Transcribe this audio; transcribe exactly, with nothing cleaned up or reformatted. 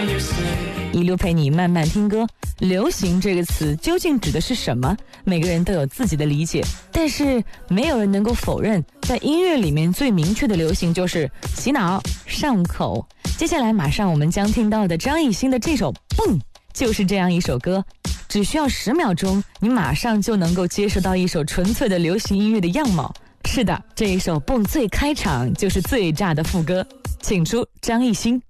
一路陪你慢慢听歌。流行这个词究竟指的是什么？每个人都有自己的理解，但是没有人能够否认，在音乐里面最明确的流行就是洗脑上口。接下来马上我们将听到的张艺兴的这首《蹦》就是这样一首歌，只需要十秒钟，你马上就能够接受到一首纯粹的流行音乐的样貌。是的，这一首《蹦》最开场就是最炸的副歌，请出张艺兴。